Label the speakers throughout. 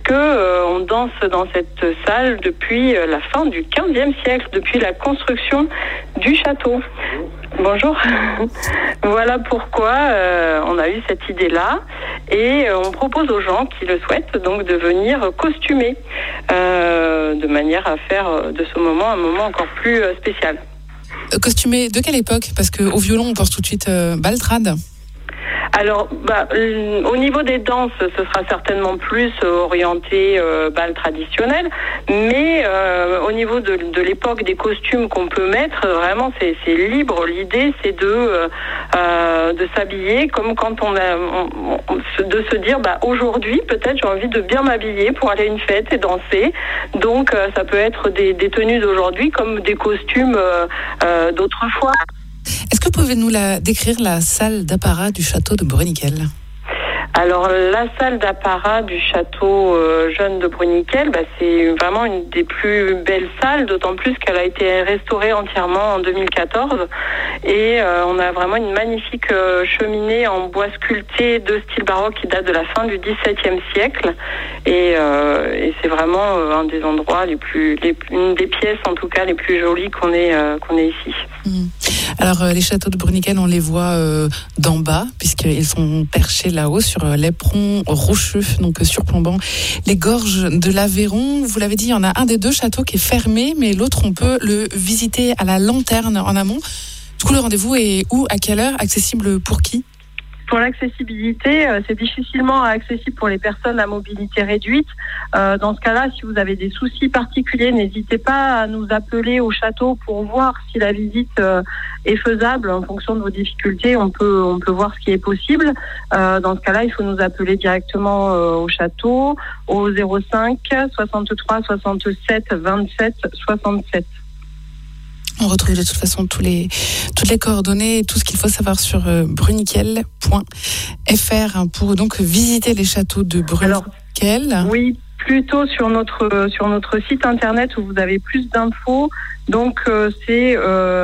Speaker 1: on danse dans cette salle depuis la fin du XVe siècle, depuis la construction du château. Bonjour. Voilà pourquoi on a eu cette idée-là et on propose aux gens qui le souhaitent donc de venir costumés de manière à faire de ce moment un moment encore plus spécial.
Speaker 2: Costumé de quelle époque ? Parce qu'au violon, on pense tout de suite baltrade.
Speaker 1: Alors, au niveau des danses, ce sera certainement plus orienté bal traditionnel, mais au niveau de l'époque des costumes qu'on peut mettre, vraiment c'est libre. L'idée c'est de s'habiller comme quand de se dire aujourd'hui peut-être j'ai envie de bien m'habiller pour aller à une fête et danser. Donc ça peut être des tenues d'aujourd'hui comme des costumes d'autrefois.
Speaker 2: Est-ce que vous pouvez nous décrire la salle d'apparat du château de Bruniquel ?
Speaker 1: Alors la salle d'apparat du château jeune de Bruniquel, c'est vraiment une des plus belles salles, d'autant plus qu'elle a été restaurée entièrement en 2014 et on a vraiment une magnifique cheminée en bois sculpté de style baroque qui date de la fin du XVIIe siècle et c'est vraiment un des endroits une des pièces en tout cas les plus jolies qu'on ait ici.
Speaker 2: Alors les châteaux de Bruniquel, on les voit d'en bas puisqu'ils sont perchés là-haut sur l'éperon rocheux, donc surplombant les gorges de l'Aveyron. Vous l'avez dit, il y en a un des deux châteaux qui est fermé, mais l'autre on peut le visiter à la lanterne en amont. Du coup, le rendez-vous est où, à quelle heure, accessible pour qui ?
Speaker 1: Pour l'accessibilité, c'est difficilement accessible pour les personnes à mobilité réduite. Dans ce cas-là, si vous avez des soucis particuliers, n'hésitez pas à nous appeler au château pour voir si la visite est faisable. En fonction de vos difficultés, on peut voir ce qui est possible. Dans ce cas-là, il faut nous appeler directement au château au 05 63 67 27 67.
Speaker 2: On retrouve de toute façon toutes les coordonnées et tout ce qu'il faut savoir sur bruniquel.fr pour donc visiter les châteaux de Bruniquel.
Speaker 1: Alors, oui, plutôt sur notre site internet où vous avez plus d'infos. Donc c'est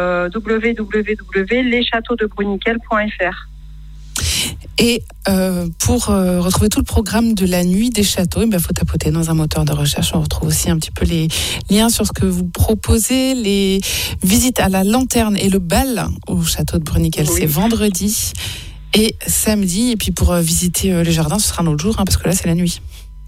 Speaker 1: www.leschâteauxdebruniquel.fr.
Speaker 2: Et pour retrouver tout le programme de la nuit des châteaux, il faut tapoter dans un moteur de recherche. On retrouve aussi un petit peu les liens sur ce que vous proposez. Les visites à la lanterne et le bal au château de Bruniquel, c'est vendredi et samedi. Et puis pour visiter les jardins, ce sera un autre jour, parce que là, c'est la nuit.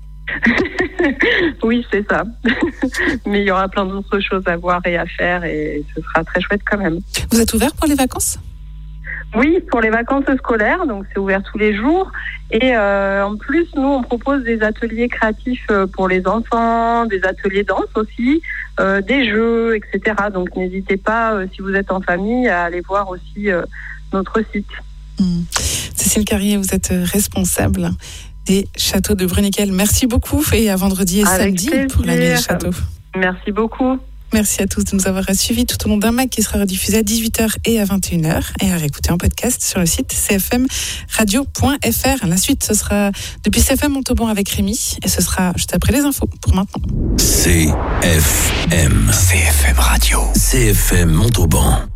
Speaker 1: Oui, c'est ça. Mais il y aura plein d'autres choses à voir et à faire et ce sera très chouette quand même.
Speaker 2: Vous êtes ouvert pour les vacances ?
Speaker 1: Oui, pour les vacances scolaires, donc c'est ouvert tous les jours. Et en plus, nous, on propose des ateliers créatifs pour les enfants, des ateliers danse aussi, des jeux, etc. Donc n'hésitez pas, si vous êtes en famille, à aller voir aussi notre site.
Speaker 2: Cécile Carrier, vous êtes responsable des châteaux de Bruniquel. Merci beaucoup et à vendredi et samedi pour la nuit des châteaux.
Speaker 1: Merci beaucoup.
Speaker 2: Merci à tous de nous avoir suivis tout au long d'un MAG qui sera rediffusé à 18h et à 21h et à réécouter en podcast sur le site cfmradio.fr. La suite, ce sera depuis CFM Montauban avec Rémi et ce sera juste après les infos pour maintenant.
Speaker 3: CFM Radio. CFM Montauban.